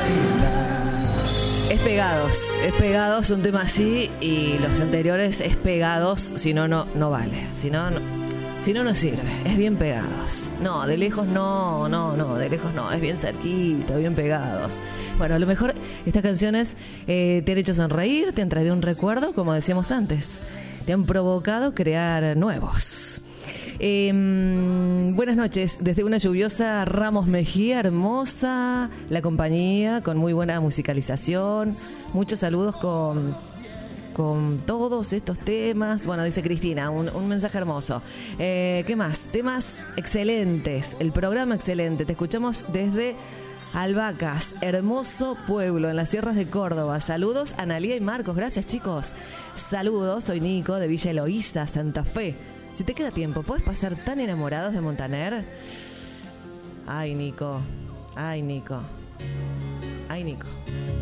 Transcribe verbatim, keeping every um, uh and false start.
Es Pegados, es Pegados, un tema así, y los anteriores es Pegados, si no, no, no vale, si no, no, si no, no sirve, es bien Pegados. No, de lejos no, no, no, de lejos no, es bien cerquita, bien Pegados. Bueno, a lo mejor estas canciones eh, te han hecho sonreír, te han traído un recuerdo, como decíamos antes, te han provocado crear nuevos. Eh, buenas noches, desde una lluviosa Ramos Mejía, hermosa la compañía, con muy buena musicalización, muchos saludos con, con todos estos temas. Bueno, dice Cristina, un, un mensaje hermoso. Eh, ¿Qué más? Temas excelentes, el programa excelente, te escuchamos desde Albacas, hermoso pueblo en las sierras de Córdoba. Saludos a Analía y Marcos, gracias chicos. Saludos, soy Nico de Villa Eloísa, Santa Fe. Si te queda tiempo, ¿puedes pasar tan enamorados de Montaner? Ay, Nico. Ay, Nico. Ay, Nico.